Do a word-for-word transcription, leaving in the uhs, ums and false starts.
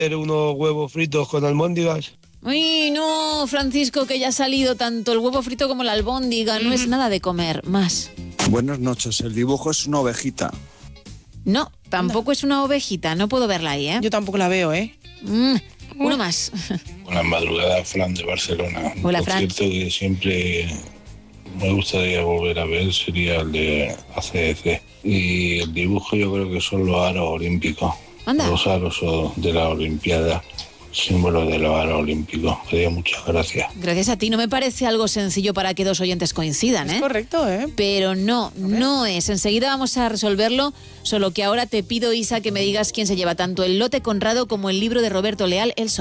unos huevos fritos con albóndigas. Uy, no, Francisco, que ya ha salido tanto el huevo frito como la albóndiga. No es nada de comer, más. Buenas noches, el dibujo es una ovejita. No, tampoco es una ovejita, no puedo verla ahí, ¿eh? Yo tampoco la veo, ¿eh? Mm, uno más. Buenas madrugadas, Fran de Barcelona. Hola, Un Fran. concierto que siempre me gustaría volver a ver sería el de A C D C. Y el dibujo yo creo que son los aros olímpicos. Anda. Los aros de la Olimpiada, símbolo de los aros olímpicos. Quería muchas gracias. Gracias a ti, no me parece algo sencillo para que dos oyentes coincidan, ¿eh? Es correcto, ¿eh? Pero no, no es. Enseguida vamos a resolverlo, solo que ahora te pido, Isa, que me digas quién se lleva tanto el lote Conrado como el libro de Roberto Leal, El Sol.